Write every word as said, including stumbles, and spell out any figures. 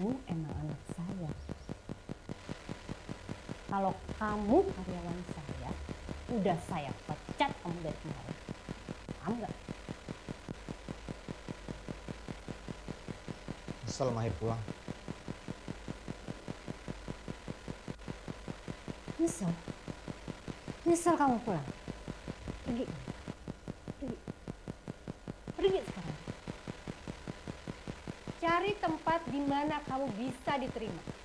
kamu emang anak saya. Kalau kamu karyawan saya, udah saya pecat kamu dari kemarin. Paham nggak? Nyesel Mahir pulang. Nyesel? Nyesel kamu pulang? Pergi. Pergi. Pergi sekarang. Cari tempat di mana kamu bisa diterima.